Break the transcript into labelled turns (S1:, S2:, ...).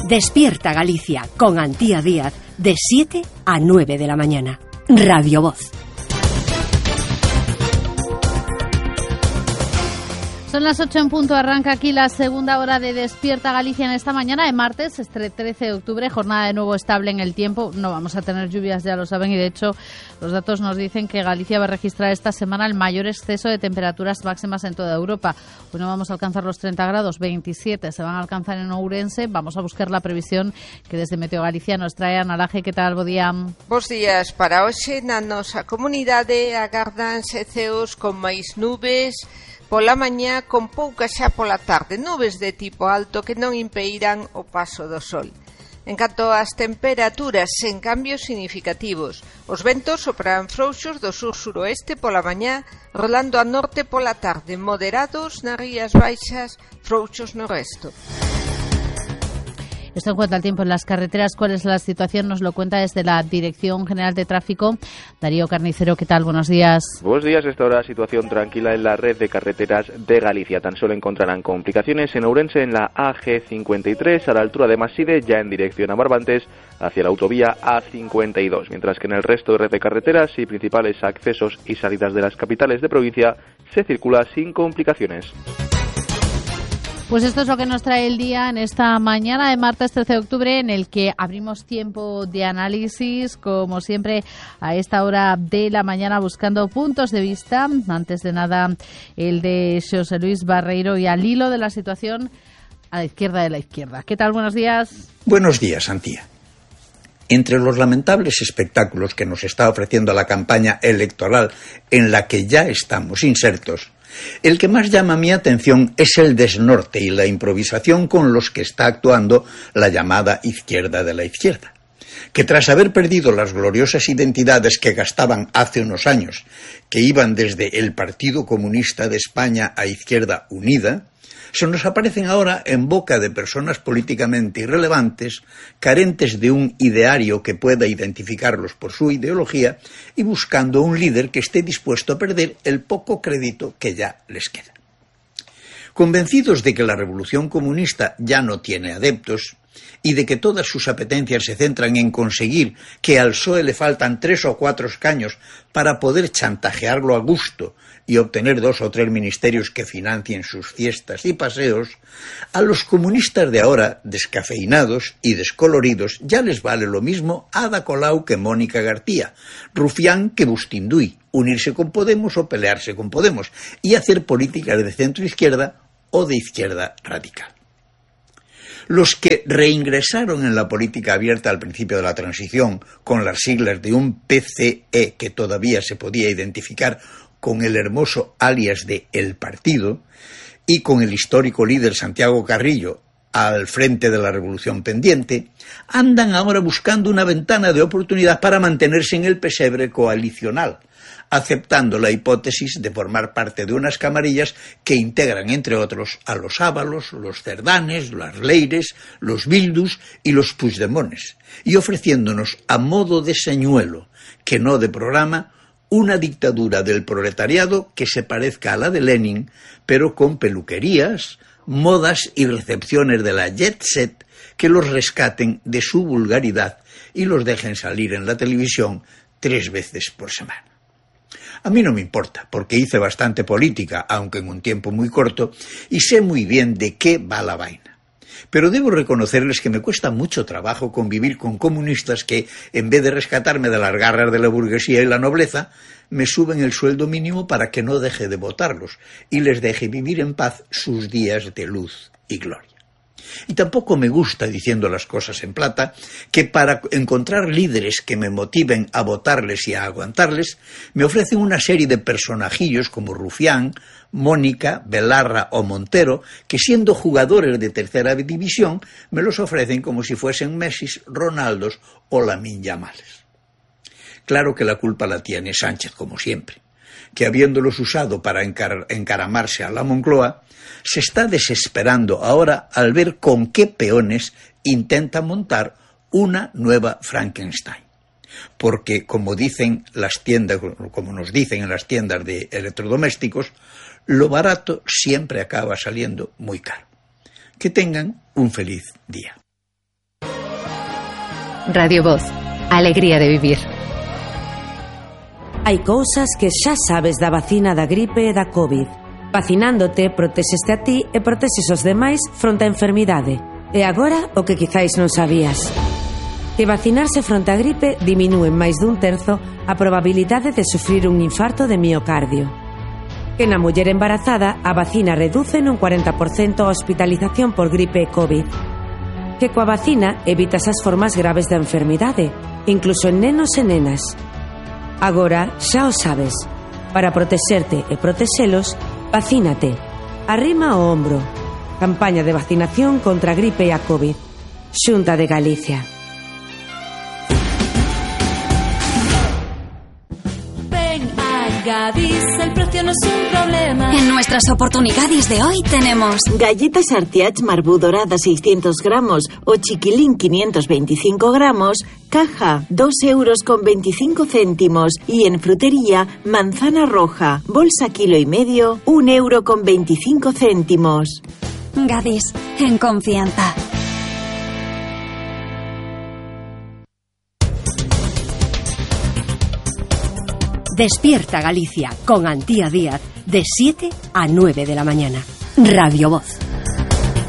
S1: Despierta Galicia con Antía Díaz de 7 a 9 de la mañana. Radio Voz.
S2: Son las 8 en punto, arranca aquí la segunda hora de Despierta Galicia en esta mañana de martes, 13 de octubre, jornada de nuevo estable en el tiempo. No vamos a tener lluvias, ya lo saben, y de hecho los datos nos dicen que Galicia va a registrar esta semana el mayor exceso de temperaturas máximas en toda Europa. Hoy no vamos a alcanzar los 30 grados, 27 se van a alcanzar en Ourense. Vamos a buscar la previsión que desde Meteo Galicia nos trae Ana Laje. ¿Qué tal? Bo día.
S3: Bos días. Para hoxe na nosa comunidade agardanse ceos con máis nubes pola mañá con poucas xa pola tarde, nubes de tipo alto que non impeiran o paso do sol. En canto ás temperaturas, sen cambios significativos, os ventos sopran frouxos do sur-suroeste pola mañá, rolando a norte pola tarde, moderados nas rías baixas, frouxos no resto.
S2: Esto en cuanto al tiempo en las carreteras. ¿Cuál es la situación? Nos lo cuenta desde la Dirección General de Tráfico Darío Carnicero. ¿Qué tal? Buenos días.
S4: Buenos días. Esta hora situación tranquila en la red de carreteras de Galicia. Tan solo encontrarán complicaciones en Ourense en la AG53 a la altura de Maside, ya en dirección a Barbantes, hacia la autovía A52. Mientras que en el resto de red de carreteras y principales accesos y salidas de las capitales de provincia se circula sin complicaciones.
S2: Pues esto es lo que nos trae el día en esta mañana de martes 13 de octubre, en el que abrimos tiempo de análisis, como siempre, a esta hora de la mañana, buscando puntos de vista. Antes de nada, el de José Luis Barreiro, y al hilo de la situación a la izquierda de la izquierda. ¿Qué tal? Buenos días.
S5: Buenos días, Antía. Entre los lamentables espectáculos que nos está ofreciendo la campaña electoral en la que ya estamos insertos, el que más llama mi atención es el desnorte y la improvisación con los que está actuando la llamada izquierda de la izquierda, que tras haber perdido las gloriosas identidades que gastaban hace unos años, que iban desde el Partido Comunista de España a Izquierda Unida, se nos aparecen ahora en boca de personas políticamente irrelevantes, carentes de un ideario que pueda identificarlos por su ideología y buscando un líder que esté dispuesto a perder el poco crédito que ya les queda. Convencidos de que la revolución comunista ya no tiene adeptos y de que todas sus apetencias se centran en conseguir que al PSOE le faltan 3 o 4 escaños para poder chantajearlo a gusto y obtener 2 o 3 ministerios que financien sus fiestas y paseos, a los comunistas de ahora, descafeinados y descoloridos, ya les vale lo mismo Ada Colau que Mónica García, Rufián que Bustinduy, unirse con Podemos o pelearse con Podemos, y hacer políticas de centro-izquierda o de izquierda radical. Los que reingresaron en la política abierta al principio de la transición con las siglas de un PCE que todavía se podía identificar con el hermoso alias de El Partido y con el histórico líder Santiago Carrillo al frente de la revolución pendiente, andan ahora buscando una ventana de oportunidad para mantenerse en el pesebre coalicional, aceptando la hipótesis de formar parte de unas camarillas que integran, entre otros, a los Ábalos, los Cerdanes, las Leires, los Bildus y los Puigdemones, y ofreciéndonos, a modo de señuelo, que no de programa, una dictadura del proletariado que se parezca a la de Lenin, pero con peluquerías, modas y recepciones de la jet set que los rescaten de su vulgaridad y los dejen salir en la televisión 3 veces por semana. A mí no me importa, porque hice bastante política, aunque en un tiempo muy corto, y sé muy bien de qué va la vaina. Pero debo reconocerles que me cuesta mucho trabajo convivir con comunistas que, en vez de rescatarme de las garras de la burguesía y la nobleza, me suben el sueldo mínimo para que no deje de votarlos y les deje vivir en paz sus días de luz y gloria. Y tampoco me gusta, diciendo las cosas en plata, que para encontrar líderes que me motiven a votarles y a aguantarles, me ofrecen una serie de personajillos como Rufián, Mónica, Belarra o Montero, que siendo jugadores de tercera división, me los ofrecen como si fuesen Messi, Ronaldos o Lamine Yamales. Claro que la culpa la tiene Sánchez, como siempre, que habiéndolos usado para encaramarse a la Moncloa, se está desesperando ahora al ver con qué peones intenta montar una nueva Frankenstein. Porque, como dicen las tiendas, como nos dicen en las tiendas de electrodomésticos, lo barato siempre acaba saliendo muy caro. Que tengan un feliz día.
S6: Radio Voz. Alegría de vivir.
S7: Hai cousas que xa sabes da vacina da gripe e da COVID. Vacinándote, protexeste a ti e protexes os demais fronte á enfermidade. E agora, o que quizáis non sabías. Que vacinarse fronte á gripe diminúe máis dun terzo a probabilidade de sufrir un infarto de miocardio. Que na muller embarazada a vacina reduce nun 40% a hospitalización por gripe e COVID. Que coa vacina evitas as formas graves da enfermidade, incluso en nenos e nenas. Agora xa o sabes. Para protexerte e protexelos, vacínate. Arrima o ombro. Campaña de vacinación contra a gripe e a COVID. Xunta de Galicia.
S8: Gadis, el precio no es un problema.
S9: En nuestras oportunidades de hoy tenemos
S10: galletas Artiach Marbú dorada 600 gramos o chiquilín 525 gramos, caja 2,25 €. Y en frutería, manzana roja, bolsa 1,5 kg, 1,25 €.
S9: Gadis, en confianza.
S1: Despierta Galicia con Antía Díaz de 7 a 9 de la mañana. Radio Voz.